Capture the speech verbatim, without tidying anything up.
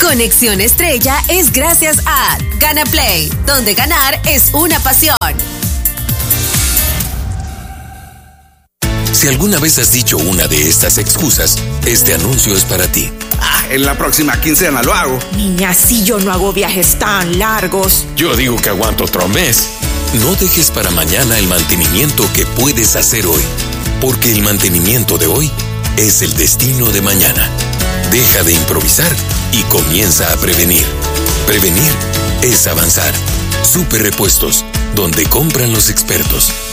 Conexión Estrella es gracias a Gana Play, donde ganar es una pasión. Si alguna vez has dicho una de estas excusas, este anuncio es para ti. Ah, en la próxima quincena lo hago. Niña, si yo no hago viajes tan largos. Yo digo que aguanto otro mes. No dejes para mañana el mantenimiento que puedes hacer hoy, porque el mantenimiento de hoy es el destino de mañana. Deja de improvisar y comienza a prevenir. Prevenir es avanzar. Super Repuestos, donde compran los expertos.